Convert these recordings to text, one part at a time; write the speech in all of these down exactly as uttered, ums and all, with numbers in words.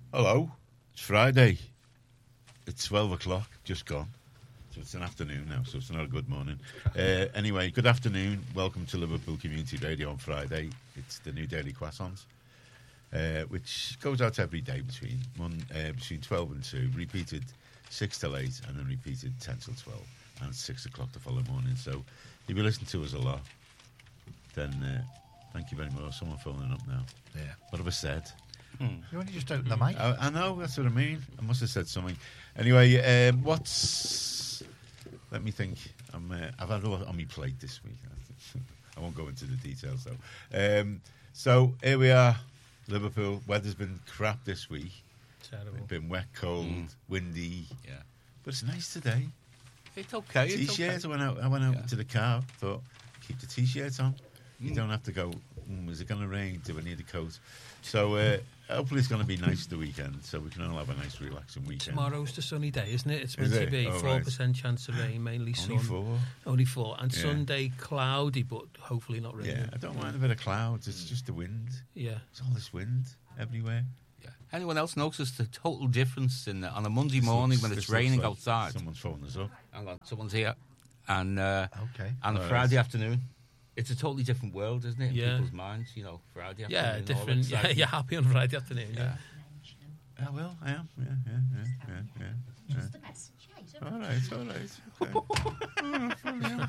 Hello, it's Friday. It's twelve o'clock, just gone. So it's an afternoon now, so it's not a good morning. Uh, anyway, good afternoon. Welcome to Liverpool Community Radio on Friday. It's the new Daily Croissants, uh, which goes out every day between one, uh, between twelve and two, repeated six till eight, and then repeated ten till twelve, and six o'clock the following morning. So if you listen to us a lot, then uh, thank you very much. Someone phoning up now. Yeah. What have I said? Hmm. You only just opened the mic. I, I know, that's what I mean. I must have said something. Anyway, um, what's... Let me think. I'm, uh, I've had a lot on my plate this week. I won't go into the details, though. Um, so, here we are, Liverpool. Weather's been crap this week. Terrible. It's been wet, cold, mm. windy. Yeah. But it's nice today. It's okay. T-shirts. Okay. I went out, I went out yeah. to the car, thought, keep the T-shirts on. You mm. don't have to go, mm, is it going to rain? Do I need a coat? So, uh, hopefully it's going to be nice the weekend, so we can all have a nice, relaxing weekend. Tomorrow's the sunny day, isn't it? It's meant Is to it? be oh, four percent right. chance of rain, mainly sun. Only four? Only four. And yeah. Sunday, cloudy, but hopefully not raining. Yeah, I don't mind a bit of clouds. It's just the wind. Yeah. It's all this wind everywhere. Yeah. Anyone else notice the total difference in the, on a Monday this morning looks, when it's raining like outside? Someone's phoning us up. Hang on, someone's here. And uh, okay. on a all Friday right. afternoon. It's a totally different world, isn't it? In yeah. people's minds, you know, Friday afternoon. Yeah, different. Yeah, you're happy on Friday afternoon. Yeah. yeah. I will. I am. Yeah, yeah, yeah, yeah, yeah. yeah. Just the message. Yeah, all right, all right.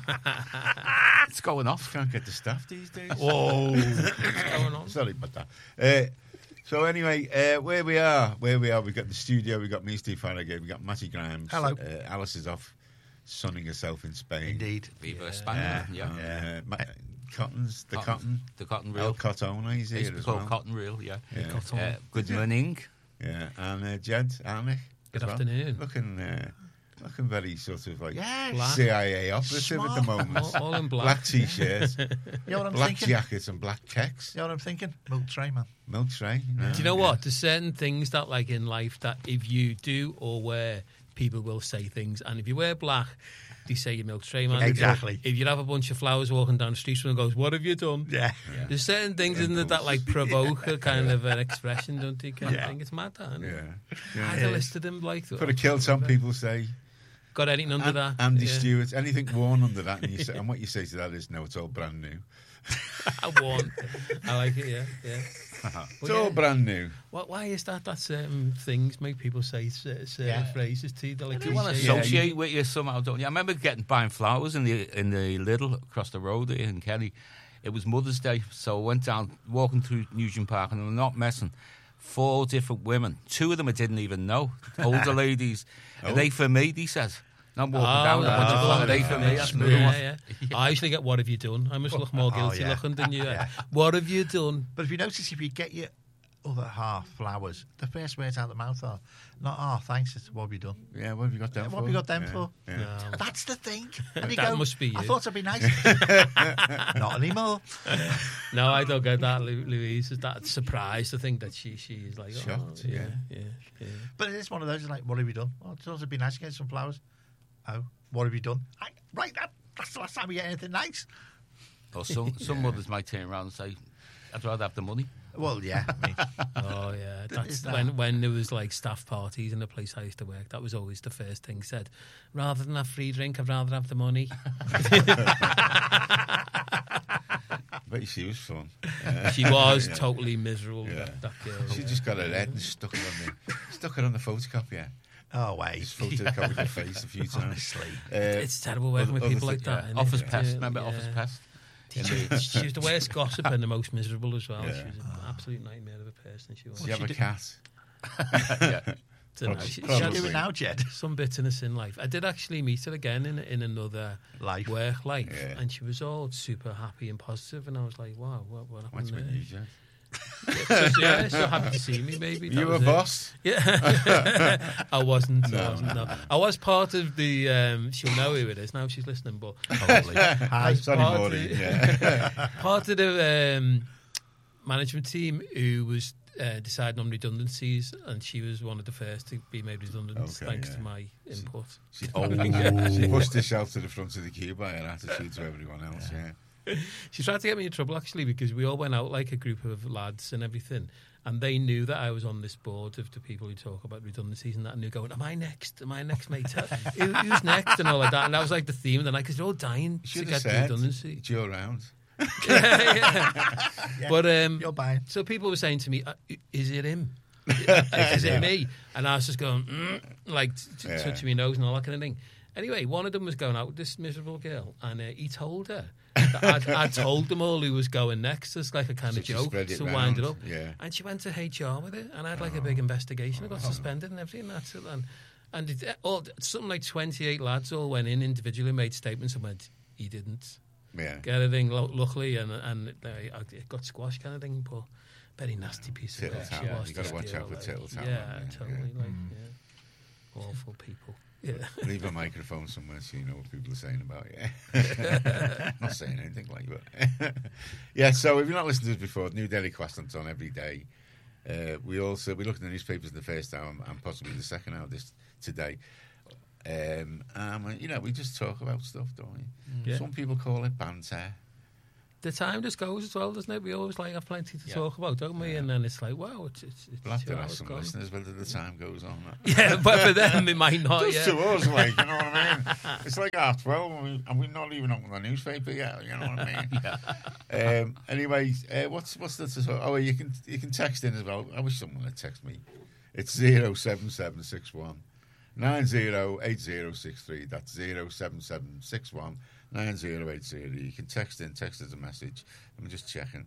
Okay. It's going off. Can't get the staff these days. Whoa. What's going on? Sorry about that. Uh, so anyway, uh, where we are, where we are, we've got the studio, we've got me, Steve Farragher, we've got Matty Grimes. Hello. Uh, Alice is off sunning herself in Spain. Indeed. Viva Yeah. España. Uh, Yeah. Uh, Ma- Cotton's, the Cotton. Cotton. The Cotton El Reel. Cotton, he's It's here as called well. Cotton Reel, yeah. Yeah. Cotton. Uh, good morning. Yeah, and uh, Jed Arnick. Good as well. afternoon. Looking, uh, looking very sort of like Yes. C I A operative Smart. at the moment. All, all in black. Black t-shirt, You know what I'm black thinking? jackets and black checks. You know what I'm thinking? Milk tray, man. Milk tray. Do you know what? There's certain things that, like in life, that if you do or wear, people will say things. And if you wear black, they say you're milk tray, man. Exactly. If you have a bunch of flowers walking down the street, someone goes, "What have you done?" Yeah. Yeah. There's certain things, isn't it, that like provoke a kind of an expression, don't they? Kind Yeah. of thing. It's mad, that, isn't it? Yeah. I yeah. had a list of them, like Put a kilt on, people say. Got anything under An- that? Andy yeah. Stewart, anything worn under that, and you say, and what you say to that is, no, it's all brand new. I won. I like it. Yeah, yeah. It's Well, all yeah. brand new. What? Why is that? That certain things make people say cer- certain Yeah. phrases to you. They're like You want to cliches. Yeah, associate you- with you somehow, don't you? I remember getting buying flowers in the in the Lidl across the road here in Kelly. It was Mother's Day, so I went down walking through Nugent Park, and I'm not messing. Four different women. Two of them I didn't even know. Older ladies. Oh. Are they for me? He says. I'm walking Oh, down. no, a bunch of no, flowers. no, Are they no, for no, me? no, That's yeah, another one. yeah, yeah. I usually get, "What have you done?" I must look more Oh, guilty yeah. looking than you. Yeah. What have you done? But if you notice, if you get your other half flowers, the first words out of the mouth are not, "Oh, thanks, it's what have you done?" Yeah, what have you got them Yeah, for? what have you got them yeah. for? Yeah. No. That's the thing. And you That go, must be I you. thought it'd be nice. Not anymore. No, I don't get that. Lu- Louise is that surprised to think that she she is like, Shocked, oh, yeah, yeah. yeah, yeah. But it is one of those, like, what have you done? Oh, I thought it'd be nice to get some flowers. Oh, what have you done? I, right, that, that's the last time we get anything nice. Or some, some mothers might turn around and say, I'd rather have the money. Well, yeah. I mean, Oh yeah, that's Is that- when when there was like staff parties in the place I used to work. That was always the first thing said. Rather than have free drink, I'd rather have the money. But she was fun. She was totally miserable. Yeah. That, that girl. She just got her head and stuck it on the stuck it on the photocopier. oh, wait. Just photocopied her face a few times. Honestly. Uh, It's terrible working with other people thi- like that. yeah. innit? Office Yeah, pest. Remember yeah. Office pest? She, she was the worst gossip and the most miserable as well. Yeah. She was an absolute nightmare of a person. She was. Do you have she a do- cat? Yeah. Dunno, Probably- she- she What had are you doing now, Jed? some bitterness in life. I did actually meet her again in in another Life. work life, Yeah. and she was all super happy and positive, and I was like, "Wow, what, what happened What's with there?" you, Jeff? So, yeah, so happy to see me. Maybe that You was a it. boss? Yeah, I wasn't. No, I wasn't. no. No. I was part of the. Um, she'll know who it is now. She's listening, but Probably. Hi. Sorry, part of Maureen. the- Yeah. part of the um, management team who was uh, deciding on redundancies, and she was one of the first to be made redundant Okay, thanks yeah. to my input. She, oh, she pushed herself to the front of the queue by her attitude to everyone else. Yeah. She tried to get me in trouble actually because we all went out like a group of lads and everything, And they knew that I was on this board of the people who talk about redundancies and that, and they're going, am I next? Am I next, mate? Who, who's next? And all like that. And that was like the theme of the night, because they're all dying to Should get have the said, redundancy. it's your round. yeah, yeah. Yeah, But um, you're buying. so people were saying to me, uh, is it him? Is it me? And I was just going, mm, like, t- t- Yeah. touching my nose and all that kind of thing. Anyway, one of them was going out with this miserable girl, and uh, he told her that I'd, I'd told them all who was going next as like a kind So of to joke spread it to wind it round, up. yeah. And she went to H R with it, and I had like a big investigation. I got suspended and everything. And that's it. And, and it, all, something like twenty-eight lads all went in individually, made statements, and went, he didn't Yeah. get anything, lo- luckily, and and uh, it got squashed kind of thing, but very nasty piece of Tittle work. tap. She was You gotta to watch steal, out for like, tittle tap, Yeah, man, yeah, totally. yeah. Like, yeah. Awful people. Yeah. Leave a microphone somewhere so you know what people are saying about you. Not saying anything like that. Yeah, so if you're not listening to us before, New Daily Questant's on every day. Uh, we also we look at the newspapers in the first hour and possibly the second hour this today. Um, um, you know, we just talk about stuff, don't we? Yeah. Some people call it banter. The time just goes as well, doesn't it? We always like have plenty to Yeah. talk about, don't we? Yeah. And then it's like, wow, it's it's, it's We'll have two to ask hours some gone. listeners whether the time goes on. Yeah, but for them it might not. Just Yeah. to us, like, you know what I mean? It's like half twelve, and, we, and we're not even on the newspaper yet. You know what I mean? yeah. Um, anyway, uh, what's what's the? Oh, you can you can text in as well. I wish someone would text me. It's zero seven seven six one nine zero eight zero six three. That's zero seven seven six one nine zero eight zero. You can text in, text us a message. I'm just checking.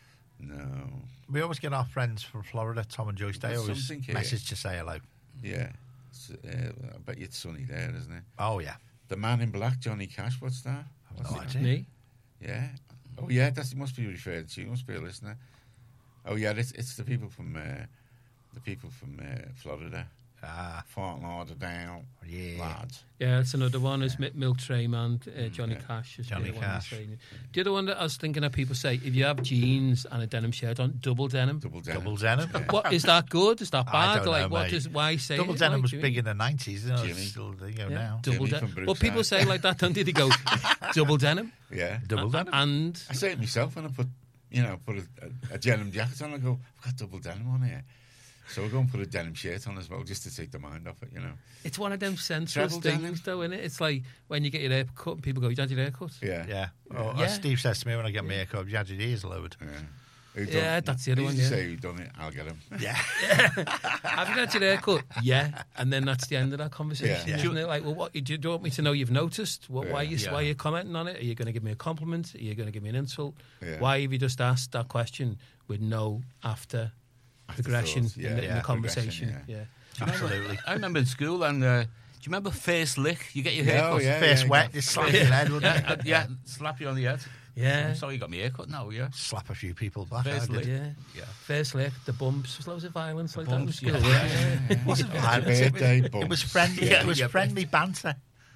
No. We always get our friends from Florida, Tom and Joyce. They There's always something here. message to say hello. Yeah. It's, uh, I bet you it's sunny there, isn't it? Oh, yeah. The Man in Black, Johnny Cash. What's that? What's No it? idea. Me? Yeah. Oh, yeah. That's it. Must be referred to. You must be a listener. Oh, yeah. It's it's the people from uh, the people from uh, Florida, Ah, Fort Lauderdale, yeah. lads. Yeah, it's another one. Is Mi- Milk Tray Man, uh, Johnny yeah. Cash. Is Johnny the other one Cash. you're saying. The other one that I was thinking of, people say, if you have jeans and a denim shirt on, double denim. Double denim. Double denim. Yeah. What is that good? Is that I bad? don't know, like, what mate. does why say Double it? denim like, was Jimmy? big in the nineties. You know, Jimmy. it's still there you go Yeah, now. double Jimmy denim. from Well, people Brookside. say like that, don't they? They go double denim, Yeah. Double denim. and I say it myself when I put, you know, put a, a, a denim jacket on. I go, I've got double denim on here. So we'll go and put a denim shirt on as well, just to take the mind off it, you know. it's one of them senseless Treble things, denim. though, isn't it? It's like when you get your hair cut, and people go, "You had your hair cut." Yeah. Yeah. Oh, Yeah. As Steve says to me when I get my hair cut, you had your ears lowered. Yeah. Who done- Yeah, that's the other he one, used to yeah. say who done it, I'll get him. Yeah. Have you had your hair cut? Yeah, and then that's the end of that conversation, Yeah. isn't it? Like, well, what do you, do you want me to know you've noticed? What, Why are you Yeah. why are you commenting on it? Are you going to give me a compliment? Are you going to give me an insult? Yeah. Why have you just asked that question with no after progression Afterthoughts, in, the, yeah. in the Yeah, conversation? progression, Yeah. Absolutely. I remember in school, and uh, do you remember first lick? You get your hair Yeah, oh, cut. yeah. Face wet, just slap your head, wouldn't it? Uh, yeah, slap you on the head. Yeah. I'm sorry you got my hair cut now, yeah. Slap a few people back. First I did. lick. Yeah. Yeah. First lick, the bumps, there's loads of violence like bumps, that in yeah. school. Yeah, Yeah. Wasn't Happy violence, it was- birthday, It was bumps. friendly. Yeah, It was yeah. friendly banter.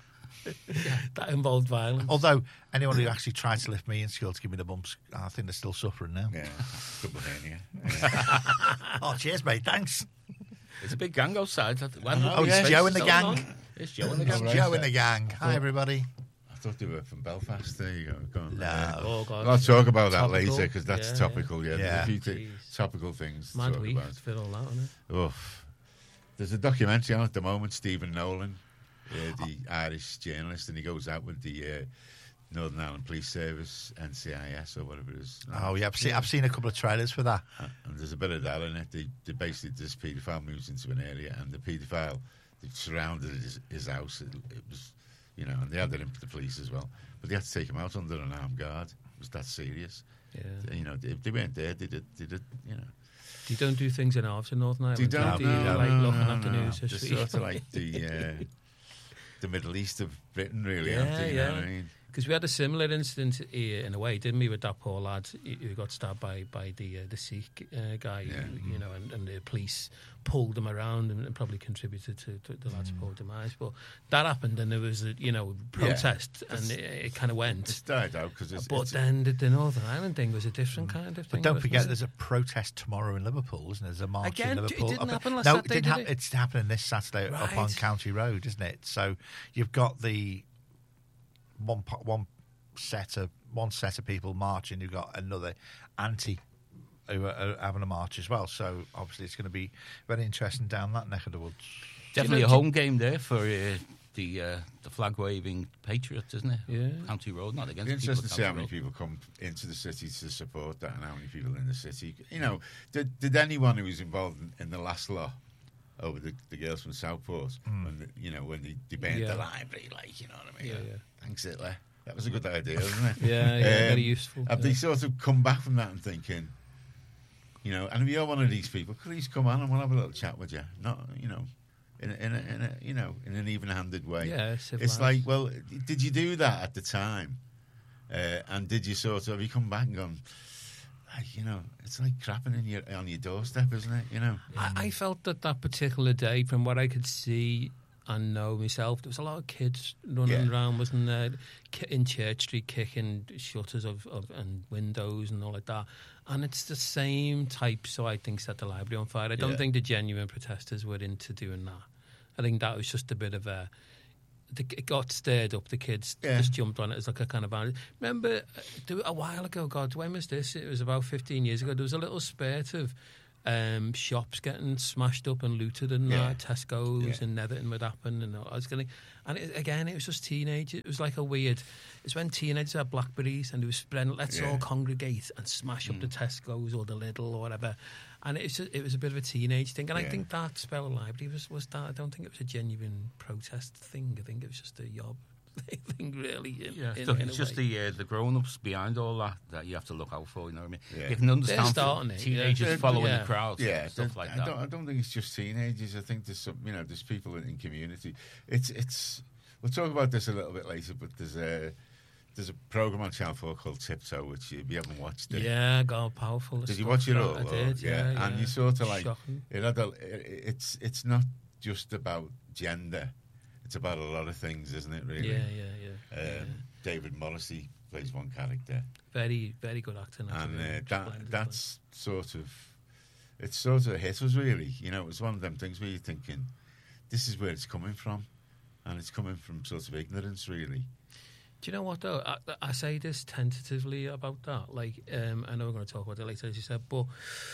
That involved violence. Although anyone who actually tried to lift me in school to give me the bumps, I think they're still suffering now. Yeah. Double hernia. Yeah. Oh, cheers, mate. Thanks. It's a big gang outside. When Oh, it's Joe in the gang. It's Joe in the It's gang. right. Joe in the gang. Hi, everybody. I thought they were from Belfast. There you go. Go on. No. Uh, Oh, God. I'll talk about that Topical. later because that's Yeah, topical. Yeah, Yeah. There's a few thi- Jeez. topical things to Mad talk week about. for all that, isn't it? Oof. There's a documentary on at the moment, Stephen Nolan, uh, the Irish journalist, and he goes out with the uh, Northern Ireland Police Service, N C I S or whatever it is. Oh, yeah. I've seen, I've seen a couple of trailers for that. Uh, And there's a bit of that in it. They, they basically, this paedophile moves into an area, and the paedophile, they surrounded his, his house. It, it was, you know, and they had it in for the police as well. But they had to take him out under an armed guard. It was that serious. Yeah. You know, if they weren't there, they did, they did, you know. You don't do things in halves in Northern Ireland. They don't, do you? no, like no, looking no, at the no. news They're history. sort of like the uh, the Middle East of Britain, really, Yeah, aren't they? You yeah. know what I mean? Because we had a similar incident here in a way, didn't we, with that poor lad who got stabbed by by the uh, the Sikh uh, guy, Yeah. you know, and, and the police pulled him around and, and probably contributed to, to the lad's poor demise. But that happened, and there was a you know protest, and it, it kind of went. It's died out because it's. But it's then the, the Northern Ireland thing was a different kind of thing. But don't wasn't forget, it? there's a protest tomorrow in Liverpool, isn't there? There's a march Again, in it Liverpool. didn't Up- happen last no, Saturday, it didn't did hap- it? It's happening this Saturday up on Right. County Road, isn't it? So you've got the one po- one set of one set of people marching. You've got another anti who are, are having a march as well. So obviously it's going to be very interesting down that neck of the woods. Definitely know, a home game there for uh, the uh, the flag waving Patriots, isn't it? Yeah. County Road, not against It's people interesting at to see how County many Road. people come into the city to support that and how many people in the city. You know, did, did anyone who was involved in, in the last law over the, the girls from Southport, Mm. when the, you know, when they, they banned Yeah. the library, like, you know what I mean? Yeah, yeah. Thanks, Hitler. That was a good idea, wasn't it? Yeah, yeah, Um, very useful. Have yeah. they sort of come back from that and thinking, you know, and if you're one of these people, please come on and we'll have a little chat with you. Not, you know, in a, in a, in a you know, in an even-handed way. Yeah, It's civilised. like, well, did you do that at the time? Uh, and did you sort of, have you come back and gone, like, you know, it's like crapping in your, on your doorstep, isn't it? You know? I, I felt that that particular day, from what I could see and know myself, there was a lot of kids running Yeah. around, wasn't there, ki- in Church Street, kicking shutters of, of and windows and all like that. And it's the same type, so I think, set the library on fire. I don't Yeah. think the genuine protesters were into doing that. I think that was just a bit of a... the- It got stirred up. The kids Yeah. just jumped on it as like a kind of... Remember, uh, there- a while ago, God, when was this? It was about fifteen years ago. There was a little spurt of um, shops getting smashed up and looted and Yeah. that. Tesco's Yeah. and Netherton would happen. And I was going And it, again, it was just teenagers. It was like a weird... It's when teenagers had Blackberries and they were spreading, let's Yeah. all congregate and smash up the Tesco's or the Lidl or whatever. And it's just, it was a bit of a teenage thing. And I Yeah. think that spell of library was, was that. I don't think it was a genuine protest thing. I think it was just a yob thing, really. In, Yeah, in, so in it's a just way. the uh, the grown-ups behind all that that you have to look out for. You know what I mean? Yeah. You can understand starting it, teenagers yeah. following Yeah. the crowds, Yeah, and stuff there- like I that. Don't, I don't think it's just teenagers. I think there's some, you know, there's people in, in community. It's, it's. We'll talk about this a little bit later, but there's a, there's a program on Channel Four called Tiptoe, which if you haven't watched it, Yeah, God, powerful. did you stuff watch it that all? I or- did, yeah. and yeah. you sort of like Shocking. it had a, it, it's, it's not just about gender. It's about a lot of things, isn't it? Really. Yeah, yeah, yeah. Um, yeah. David Morrissey plays one character. Very, very good acting. And actually. uh, Splendid that play. that's sort of it's sort of hit us really. You know, it was one of them things where you're thinking, this is where it's coming from, and it's coming from sort of ignorance, really. Do you know what though? I, I say this tentatively about that. Like, um, I know we're going to talk about it later, as you said, but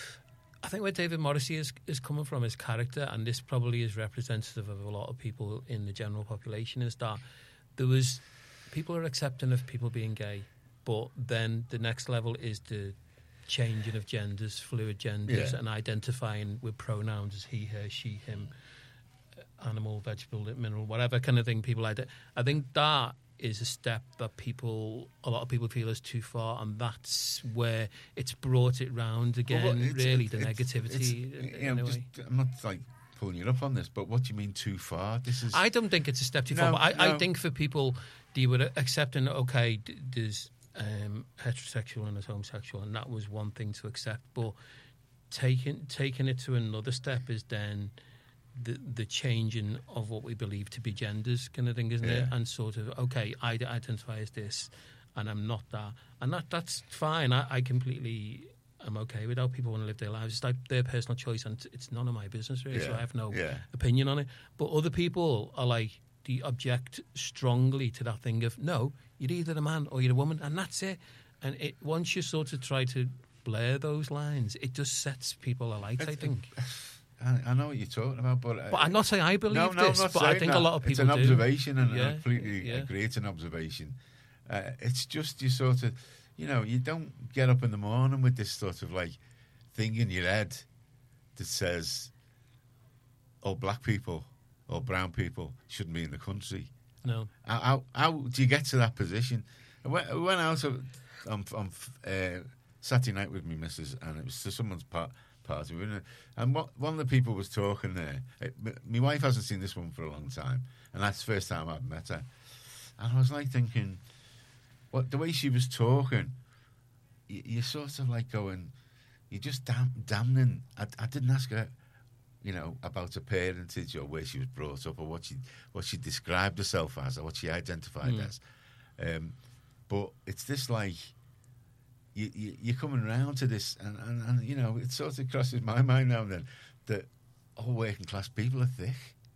I think where David Morrissey is is coming from, his character, and this probably is representative of a lot of people in the general population, is that there was people are accepting of people being gay, but then the next level is the changing of genders, fluid genders, Yeah. and identifying with pronouns as he, her, she, him, animal, vegetable, mineral, whatever kind of thing people like. I think that is a step that people, a lot of people feel is too far, and that's where it's brought it round again. Well, it's- really, it's- the it's- negativity. it's- in- you in know, a just, way. I'm not like pulling you up on this, but what do you mean too far? This is I don't think it's a step too No, far. But I, no. I think for people, they were accepting, okay, d- there's um, heterosexual and there's homosexual, and that was one thing to accept. But taking taking it to another step is then the the changing of what we believe to be genders, kind of thing, isn't it? Yeah. And sort of, okay, I d- identify as this, and I'm not that, and that that's fine. I, I completely. I'm okay with how people want to live their lives. It's like their personal choice, and it's none of my business, really. So Yeah, I have no yeah. opinion on it. But other people are like, they object strongly to that thing of, no, you're either a man or you're a woman, and that's it. And it, once you sort of try to blur those lines, it just sets people alight, I It's- think. I, I know what you're talking about, but, uh, But I'm not saying I believe no, no, this, I'm not but I saying think that. a lot of people It's an do. observation, and Yeah, I completely yeah. agree. It's an observation. Uh, it's just you sort of, you know, you don't get up in the morning with this sort of like thing in your head that says, "Oh, black people or brown people shouldn't be in the country." No. How, how, how do you get to that position? I went, I went out of, on, on uh, Saturday night with me missus, and it was to someone's part, party. And what, one of the people was talking there. It, my wife hasn't seen this woman for a long time, and that's the first time I've met her. And I was like thinking, what the way she was talking, you, you're sort of like going, you're just damn, damning. I, I didn't ask her, you know, about her parentage or where she was brought up or what she what she described herself as or what she identified Mm. as. Um, but it's this like you, you you're coming around to this, and, and, and you know, it sort of crosses my mind now and then that all working class people are thick.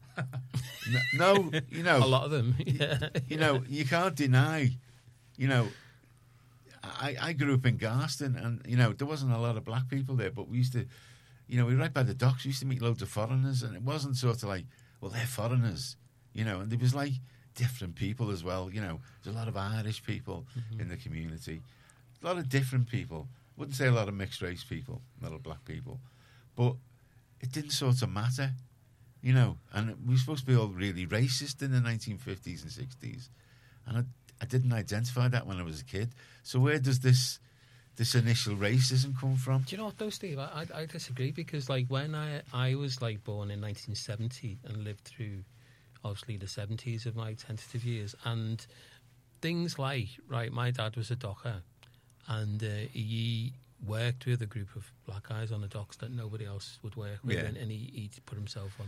no, no, you know, A lot of them. Yeah. you know, you can't deny, you know, I, I grew up in Garston, and you know there wasn't a lot of black people there, but we used to, you know, we were right by the docks. We used to meet loads of foreigners, and it wasn't sort of like, well, they're foreigners, you know, and there was like different people as well. You know, there's a lot of Irish people mm-hmm. in the community, a lot of different people. Wouldn't say a lot of mixed race people, a lot of black people, but it didn't sort of matter, you know. And we were supposed to be all really racist in the nineteen fifties and sixties, and I, I didn't identify that when I was a kid. So where does this this initial racism come from? Do you know what though, Steve? I, I, I disagree, because like when I I was like born in nineteen seventy and lived through obviously the seventies of my tentative years, and things like, right, my dad was a docker, and uh, he worked with a group of black guys on the docks that nobody else would work with, Yeah. and, and he, he put himself on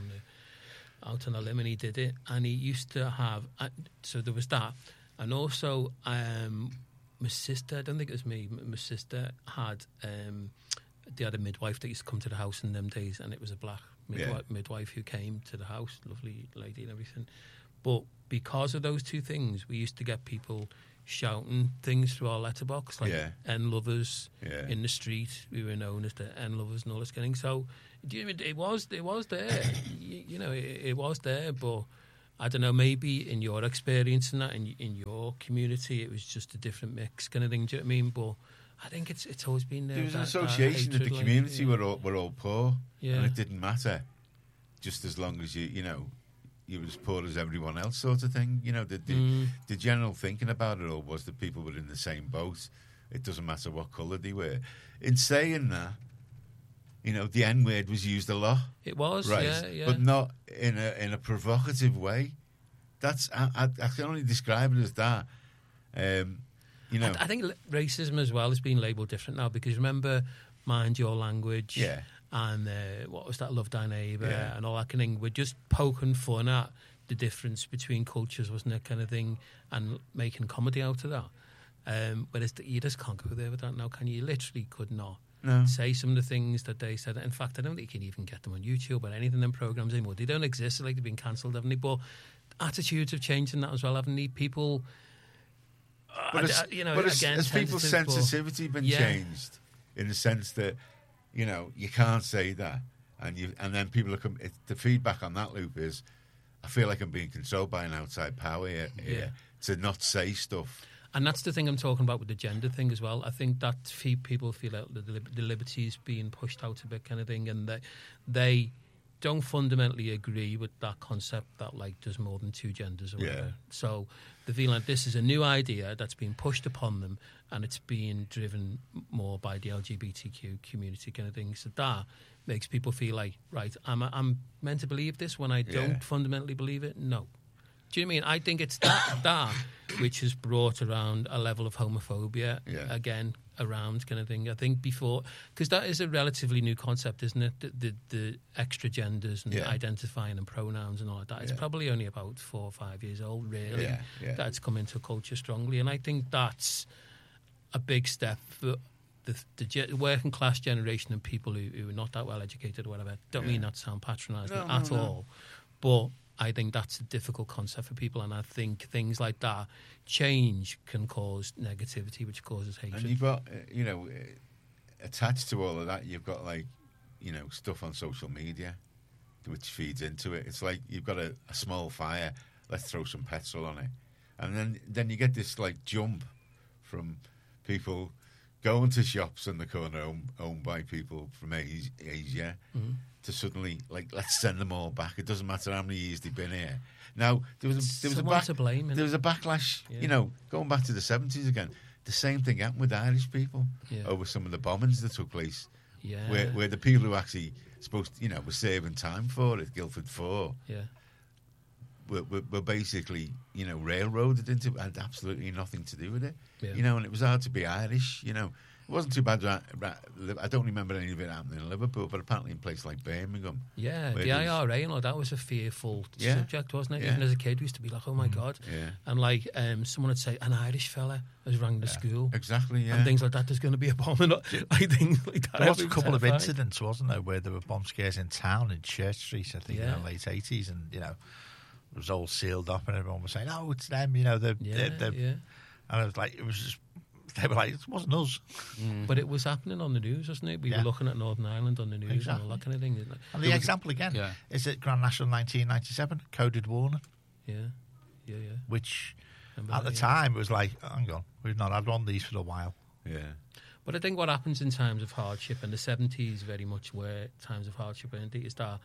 the out on a limb, and he did it. And he used to have, uh, so there was that, and also um, my sister, I don't think it was me, my sister had um, they had a midwife that used to come to the house in them days, and it was a black midwife, Yeah. midwife who came to the house, lovely lady and everything. But because of those two things, we used to get people shouting things through our letterbox, like Yeah. N lovers Yeah. in the street. We were known as the N lovers and all this kind of thing. So do you- it was it was there, you, you know, it, it was there. But I don't know, maybe in your experience and that, in in your community, it was just a different mix kind of thing. Do you know what I mean? But I think it's it's always been there. There was that, an association that that the hatred, community like, were all, were all poor, Yeah. and it didn't matter, just as long as you you know you were as poor as everyone else, sort of thing. You know, the the, Mm. the general thinking about it all was that people were in the same boat. It doesn't matter what colour they were. In saying that, you know, the N word was used a lot, It was, right? yeah, yeah. But not in a in a provocative way. That's I, I, I can only describe it as that. Um, you know, I, I think l- racism as well is being labelled different now, because remember, Mind Your Language, Yeah. and uh, what was that, Love Thy Neighbour, Yeah. and all that kind of thing. We're just poking fun at the difference between cultures, wasn't it, kind of thing, and making comedy out of that. Um, but it's, you just can't go there with that now, can you? You literally could not No. say some of the things that they said. In fact, I don't think you can even get them on YouTube or anything, them programs anymore. They don't exist. Like, they've been cancelled, haven't they? But attitudes have changed in that as well, haven't they? People, uh, But I- has, I- you know, but has, again, has people's tentative, but- sensitivity been Yeah. changed in the sense that, you know, you can't say that, and you and then people are com- it, the feedback on that loop is, I feel like I'm being controlled by an outside power here, here Yeah. to not say stuff. And that's the thing I'm talking about with the gender thing as well. I think that fe- people feel like the, the, the liberty's being pushed out a bit, kind of thing, and they, they don't fundamentally agree with that concept that, like, there's more than two genders or Yeah. whatever. So they feel like this is a new idea that's being pushed upon them, and it's being driven more by the L G B T Q community, kind of thing. So that makes people feel like, right, I'm, I'm meant to believe this when I don't Yeah. fundamentally believe it? No. Do you know what I mean? I think it's that, that which has brought around a level of homophobia, Yeah. again, around kind of thing. I think before, because that is a relatively new concept, isn't it? The, the, the extra genders and Yeah. identifying and pronouns and all of that. It's Yeah. probably only about four or five years old, really, Yeah, yeah. that's come into culture strongly. And I think that's a big step for the, the ge- working class generation and people who, who are not that well educated or whatever. Don't Yeah. mean that to sound patronising No, no, at no. all. But I think that's a difficult concept for people, and I think things like that, change can cause negativity, which causes hatred. And you've got, uh, you know, uh, attached to all of that, you've got, like, you know, stuff on social media which feeds into it. It's like you've got a, a small fire, let's throw some petrol on it. And then, then you get this, like, jump from people going to shops in the corner owned, owned by people from Asia, Asia Mm-hmm. to suddenly, like, let's send them all back. It doesn't matter how many years they've been here. Now, there was a, there was a, Someone back, to blame, innit? there was a backlash, Yeah. you know, going back to the seventies again. The same thing happened with Irish people Yeah. over some of the bombings that took place, yeah, where, where the people who actually supposed to, you know, were serving time for it, Guildford Four, yeah. were, were, were basically, you know, railroaded into it, had absolutely nothing to do with it. Yeah. You know, and it was hard to be Irish, you know. It wasn't too bad. ra- ra- I don't remember any of it happening in Liverpool, but apparently in places like Birmingham. Yeah, where the there's- I R A and all that was a fearful Yeah. subject, wasn't it? Yeah. Even as a kid, we used to be like, "Oh my god!" Yeah. And like, um, someone would say, "An Irish fella has rang the school," Exactly, yeah. and things like that. There's going to be a bomb, and I think like that. There was I'd a be couple of terrified. incidents, wasn't there, where there were bomb scares in town in Church Street, I think, Yeah. in the late eighties, and, you know, it was all sealed up and everyone was saying, oh, it's them, you know, they're, Yeah, they're, they're yeah. and it was like, it was just they were like, it wasn't us. But it was happening on the news, wasn't it? We Yeah. were looking at Northern Ireland on the news and Exactly. all that kind of thing. Isn't it? And the example again Yeah. is at Grand National nineteen ninety-seven, Coded Warner, Yeah, yeah, yeah. which Remember at that, the yeah. time it was like, hang on, we've not had one of these for a while. Yeah. But I think what happens in times of hardship, and the seventies very much were times of hardship, and is that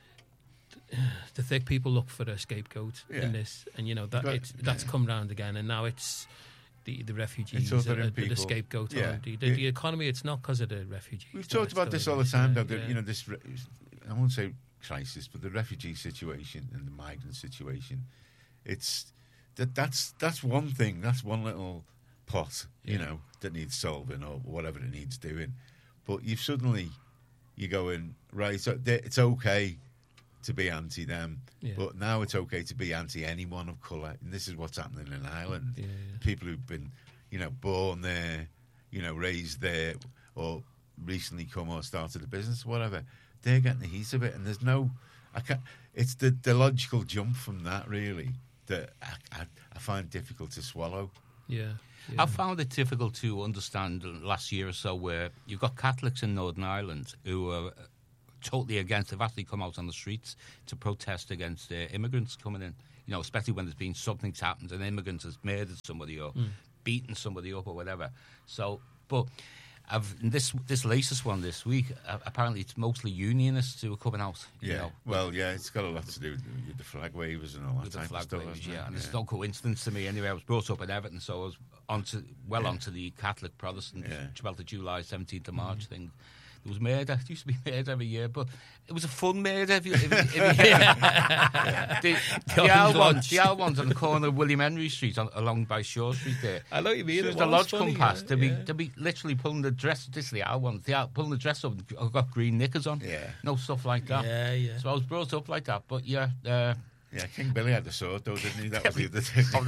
the thick people look for a scapegoat Yeah. in this, and you know that But- it's, that's come round again, and now it's the the refugees It's are, other are the people. scapegoat. Yeah. The, the, Yeah. the economy, it's not because of the refugees. We've no, talked it's about this the all way the it time, is, though. yeah, That, you know, this, re- I won't say crisis, but the refugee situation and the migrant situation, it's that that's that's one thing. That's one little pot, you Yeah. know, that needs solving or whatever it needs doing. But you've suddenly you go in right. So they- it's okay to be anti them, Yeah. but now it's okay to be anti anyone of colour. And this is what's happening in Ireland. Yeah, yeah. People who've been, you know, born there, you know, raised there, or recently come or started a business, whatever. They're getting the heat of it, and there's no. I can't. It's the, the logical jump from that really that I, I, I find difficult to swallow. yeah, yeah. I found it difficult to understand the last year or so where you've got Catholics in Northern Ireland who are totally against, they've actually come out on the streets to protest against uh, immigrants coming in, you know, especially when there's been something's happened, an immigrant has murdered somebody or Mm. beaten somebody up or whatever. So, but I've, this this latest one this week, uh, apparently it's mostly unionists who are coming out, you Yeah. know. Well, yeah, it's got a lot to do with, with the flag wavers and all that With the type flag of stuff. wavers, hasn't yeah, it? and it's no coincidence to me. Anyway, I was brought up in Everton, so I was onto well Yeah. onto the Catholic Protestant Yeah. twelfth of July, seventeenth of March thing. There was murder. It used to be murder every year, but it was a fun murder. If you, if, if you, the, the, Orange old one, Lodge. the old ones on the corner of William Henry Street, on, along by Shore Street there. I know what you mean. As soon It as the was lodge funny, come past, yeah, they'd be yeah. they'd be literally pulling the dress. This is the old ones. They are pulling the dress up. I've got green knickers on. Yeah. No stuff like that. Yeah, yeah. So I was brought up like that. But yeah. Uh, Yeah, King Billy had the sword, though, didn't he? That was the other thing. Oh,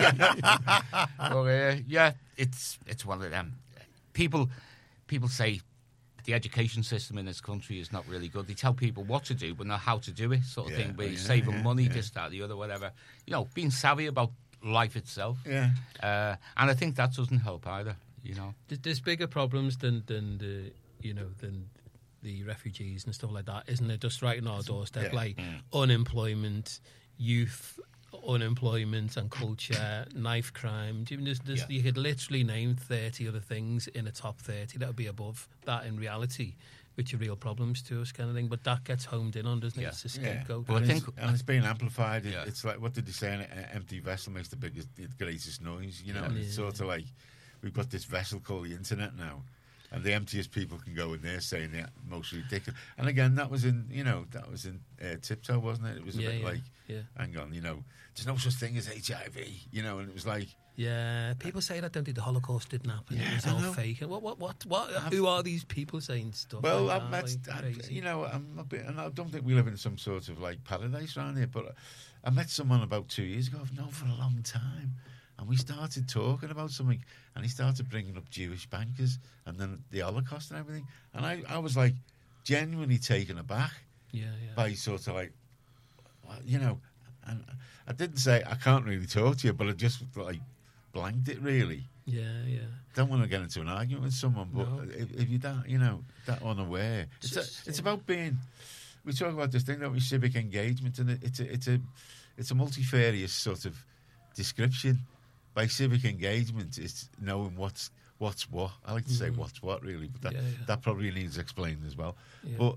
that was, well, uh, yeah, it's it's one of them. People people say the education system in this country is not really good. They tell people what to do, but not how to do it, sort of Yeah, thing. Where oh, you're yeah, saving yeah, money, yeah. this, that, the other, whatever. You know, being savvy about life itself. Yeah. Uh, and I think that doesn't help either. You know. There's- There's bigger problems than than the you know than the refugees and stuff like that, isn't it? Just right on our doorstep, Yeah. like unemployment, youth unemployment and culture, knife crime. Do you, there's, there's, Yeah. you could literally name thirty other things in a top thirty that would be above that in reality, which are real problems to us, kind of thing. But that gets homed in on, doesn't it? Yeah. It's a Yeah. scapegoat. Well, I and, think- it's, and it's being amplified. It, Yeah. It's like, what did they say? An uh, empty vessel makes the biggest, the greatest noise. You know, Yeah. it's sort of like we've got this vessel called the internet now, and the emptiest people can go in there saying the most ridiculous. And again, that was in, you know, that was in uh, Tiptoe, wasn't it? It was a Yeah, bit yeah, like, yeah. hang on, you know, there's no such thing as H I V, you know, and it was like, Yeah, people say that, don't they? The Holocaust didn't happen. Yeah, it was I all know. fake. What, what, what, what? Who are these people saying stuff? well, like I've that? met, Like, I, crazy. you know, I'm a bit, and I don't think we live in some sort of like paradise around here, but I met someone about two years ago I've known for a long time, and we started talking about something, and he started bringing up Jewish bankers and then the Holocaust and everything, and I, I was like genuinely taken aback yeah, yeah. by sort of like, well, you know, and I didn't say I can't really talk to you, but I just like blanked it really. Yeah, yeah. Don't want to get into an argument with someone, but No. if, if you're that, you know, that unaware, it's a, just, it's yeah. about being. We talk about this thing, don't we? Civic engagement, and it, it's a it's a it's a multifarious sort of description. By civic engagement, it's knowing what's what's what. I like to say Mhm. what's what, really, but that Yeah, yeah. that probably needs explaining as well. Yeah. But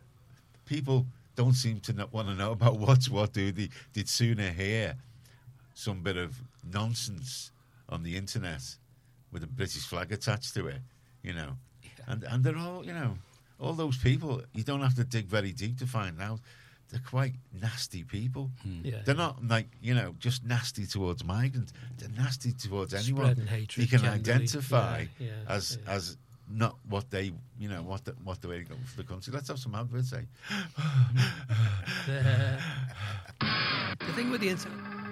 people don't seem to not want to know about what's what, do they? They'd sooner hear some bit of nonsense on the internet with a British flag attached to it, you know. And and they're all, you know, all those people, you don't have to dig very deep to find out. They're quite nasty people. Yeah, They're yeah. not like, you know, just nasty towards migrants. They're nasty towards anyone Spreading hatred you can generally. identify Yeah, yeah, as yeah. as not what they, you know, what the, what the way to go for the country. Let's have some adverts, eh? the, the thing with the internet.